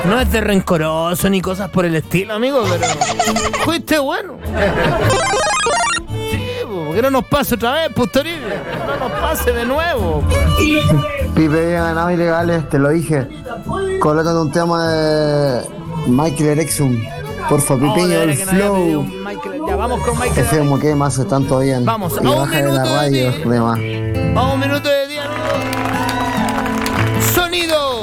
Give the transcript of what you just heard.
No es de rencoroso ni cosas por el estilo, amigo, pero fuiste bueno. Sí, que no nos pase otra vez, Pustoril. No nos pase de nuevo. Pipe había ganado ilegales, te lo dije. Colócate un tema de Michael Erickson. Porfa, Pipeño, el flow. Ya vamos con Michael. Este como que más están todavía. Vamos, y baja de la radio, demás. Vamos, un minuto de día, amigo. Sonido.